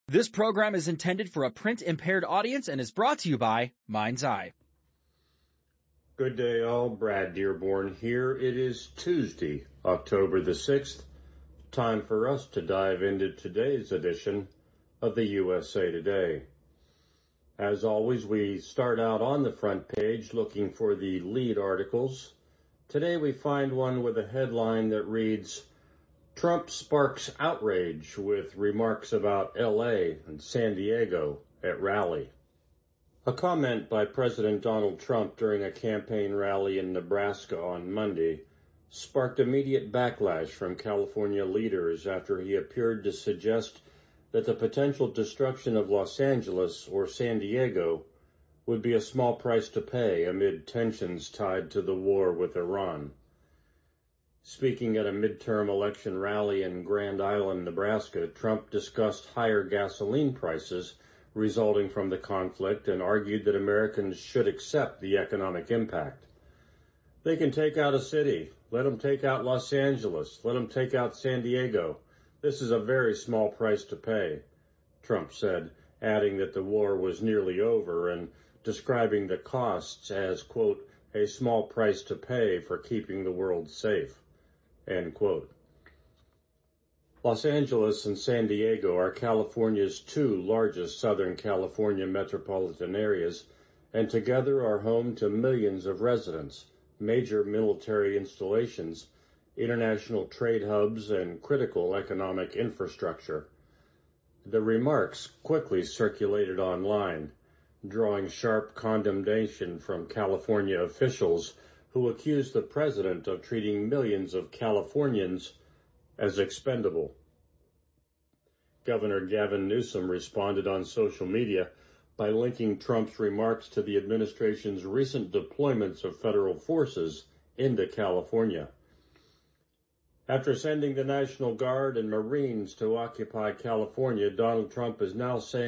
This program is intended for a print-impaired audience and is brought to you by Mind's Eye. Good day, all. Brad Dearborn here. It is Tuesday, October the 6th. Time for us to dive into today's edition of the USA Today. As always, we start out on the front page looking for the lead articles. Today we find one with a headline that reads, Trump sparks outrage with remarks about L.A. and San Diego at rally. A comment by President Donald Trump during a campaign rally in Nebraska on Monday sparked immediate backlash from California leaders after he appeared to suggest that the potential destruction of Los Angeles or San Diego would be a small price to pay amid tensions tied to the war with Iran. Speaking at a midterm election rally in Grand Island, Nebraska, Trump discussed higher gasoline prices resulting from the conflict and argued that Americans should accept the economic impact. They can take out a city. Let them take out Los Angeles. Let them take out San Diego. This is a very small price to pay, Trump said, adding that the war was nearly over and describing the costs as, quote, a small price to pay for keeping the world safe. End quote. Los Angeles and San Diego are California's two largest Southern California metropolitan areas, and together are home to millions of residents, major military installations, international trade hubs, and critical economic infrastructure. The remarks quickly circulated online, drawing sharp condemnation from California officials who accused the president of treating millions of Californians as expendable. Governor Gavin Newsom responded on social media by linking Trump's remarks to the administration's recent deployments of federal forces into California. After sending the National Guard and Marines to occupy California, Donald Trump is now saying